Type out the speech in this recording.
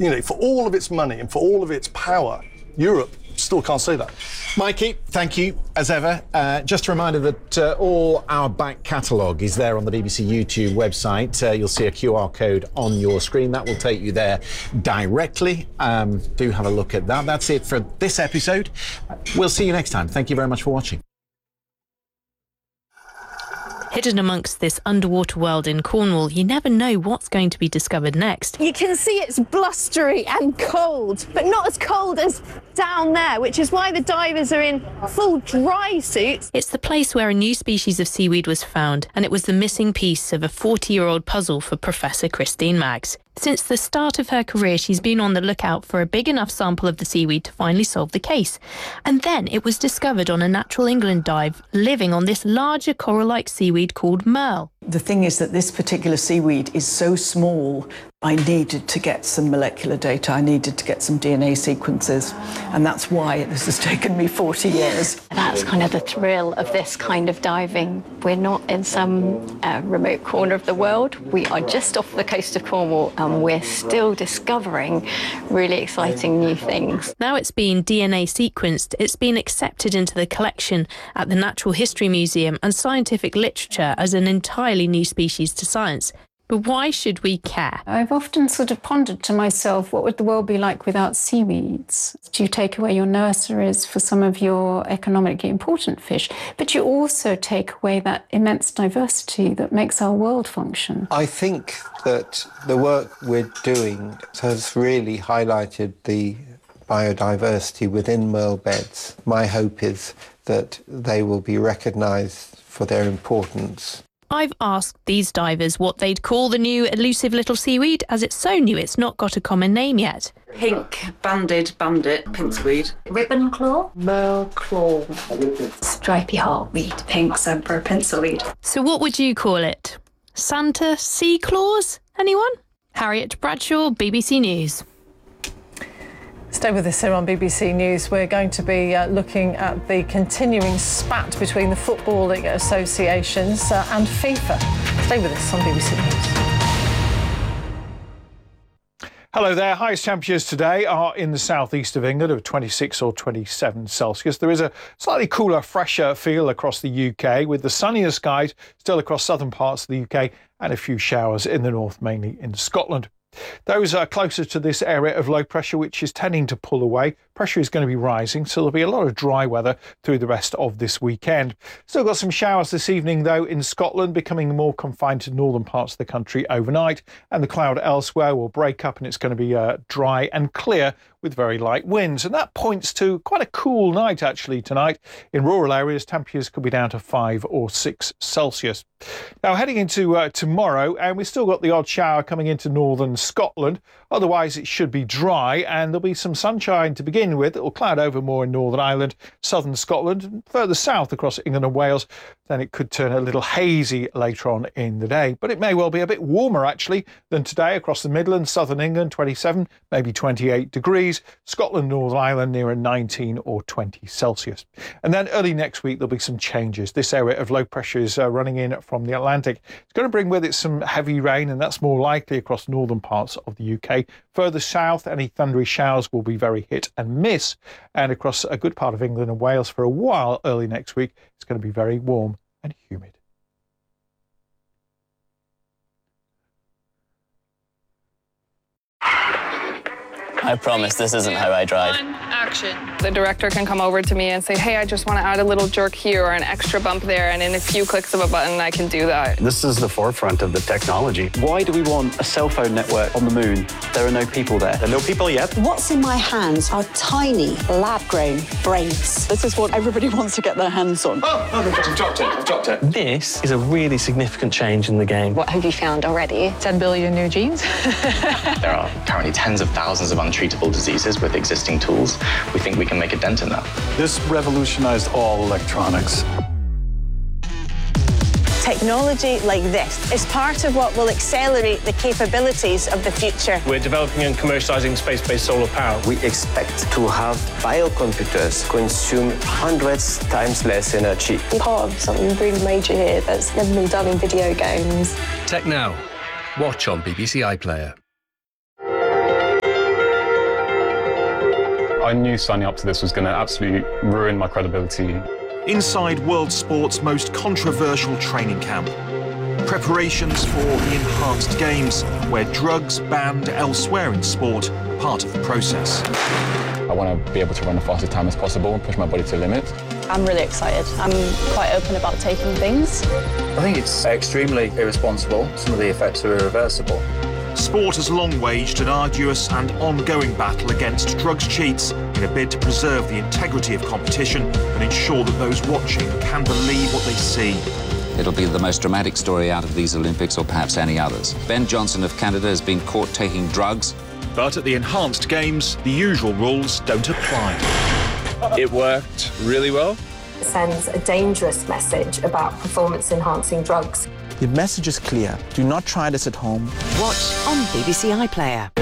You know, for all of its money and for all of its power, Europe still can't say that. Mikey, thank you, as ever. Just a reminder that all our back catalogue is there on the BBC YouTube website. You'll see a QR code on your screen. That will take you there directly. Do have a look at that. That's it for this episode. We'll see you next time. Thank you very much for watching. Hidden amongst this underwater world in Cornwall, you never know what's going to be discovered next. You can see it's blustery and cold, but not as cold as down there, which is why the divers are in full dry suits. It's the place where a new species of seaweed was found, and it was the missing piece of a 40-year-old puzzle for Professor Christine Maggs. Since the start of her career, she's been on the lookout for a big enough sample of the seaweed to finally solve the case. And then it was discovered on a Natural England dive, living on this larger coral-like seaweed called merle. The thing is that this particular seaweed is so small, I needed to get some molecular data, I needed to get some DNA sequences, and that's why this has taken me 40 years. That's kind of the thrill of this kind of diving. We're not in some remote corner of the world. We are just off the coast of Cornwall, and we're still discovering really exciting new things. Now it's been DNA sequenced, it's been accepted into the collection at the Natural History Museum and scientific literature as an entirely new species to science. But why should we care? I've often sort of pondered to myself, what would the world be like without seaweeds? Do you take away your nurseries for some of your economically important fish, but you also take away that immense diversity that makes our world function? I think that the work we're doing has really highlighted the biodiversity within merle beds. My hope is that they will be recognised for their importance. I've asked these divers what they'd call the new elusive little seaweed, as it's so new it's not got a common name yet. Pink banded bandit, pinksweed. Ribbon claw. Merle claw. Stripy heartweed. Pink emperor pencilweed. So what would you call it? Santa sea claws? Anyone? Harriet Bradshaw, BBC News. Stay with us here on BBC News. We're going to be looking at the continuing spat between the footballing associations and FIFA. Stay with us on BBC News. Hello there. Highest temperatures today are in the southeast of England of 26 or 27 Celsius. There is a slightly cooler, fresher feel across the UK, with the sunnier skies still across southern parts of the UK and a few showers in the north, mainly in Scotland. Those are closer to this area of low pressure, which is tending to pull away. Pressure is going to be rising, so there'll be a lot of dry weather through the rest of this weekend. Still got some showers this evening, though, in Scotland, becoming more confined to northern parts of the country overnight. And the cloud elsewhere will break up, and it's going to be dry and clear with very light winds. And that points to quite a cool night, actually, tonight. In rural areas, temperatures could be down to 5 or 6 Celsius. Now, heading into tomorrow, and we've still got the odd shower coming into northern Scotland. Otherwise, it should be dry, and there'll be some sunshine to begin with. It will cloud over more in Northern Ireland, southern Scotland, and further south across England and Wales. Then it could turn a little hazy later on in the day. But it may well be a bit warmer, actually, than today across the Midlands, southern England, 27, maybe 28 degrees. Scotland, Northern Ireland, nearer 19 or 20 Celsius. And then early next week, there'll be some changes. This area of low pressure is running in from the Atlantic. It's going to bring with it some heavy rain, and that's more likely across northern parts of the UK. Further south, any thundery showers will be very hit and miss. And across a good part of England and Wales for a while early next week, it's going to be very warm and humid. I promise this isn't how I drive. Action. The director can come over to me and say, hey, I just want to add a little jerk here or an extra bump there, and in a few clicks of a button, I can do that. This is the forefront of the technology. Why do we want a cell phone network on the moon? There are no people there. There are no people yet. What's in my hands are tiny, lab-grown brains. This is what everybody wants to get their hands on. Oh, I've dropped it. This is a really significant change in the game. What have you found already? 10 billion new genes. There are currently tens of thousands of untreatable diseases with existing tools. We think we can make a dent in that. This revolutionized all electronics. Technology like this is part of what will accelerate the capabilities of the future. We're developing and commercializing space-based solar power. We expect to have biocomputers consume hundreds times less energy. We're part of something really major here that's never been done in video games. Tech Now. Watch on BBC iPlayer. I knew signing up to this was going to absolutely ruin my credibility. Inside world sport's most controversial training camp. Preparations for the Enhanced Games, where drugs banned elsewhere in sport are part of the process. I want to be able to run the fastest time as possible and push my body to the limit. I'm really excited. I'm quite open about taking things. I think it's extremely irresponsible. Some of the effects are irreversible. Sport has long waged an arduous and ongoing battle against drugs cheats in a bid to preserve the integrity of competition and ensure that those watching can believe what they see. It'll be the most dramatic story out of these Olympics, or perhaps any others. Ben Johnson of Canada has been caught taking drugs. But at the Enhanced Games, the usual rules don't apply. It worked really well. It sends a dangerous message about performance-enhancing drugs. The message is clear. Do not try this at home. Watch on BBC iPlayer.